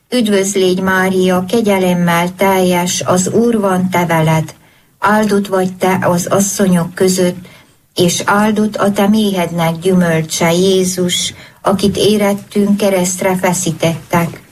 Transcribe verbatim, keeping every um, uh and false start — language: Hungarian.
Üdvözl légy, Mária, kegyelemmel teljes, az Úr van te veled, áldott vagy te az asszonyok között, és áldott a te méhednek gyümölcse, Jézus, akit érettünk, keresztre feszítettek.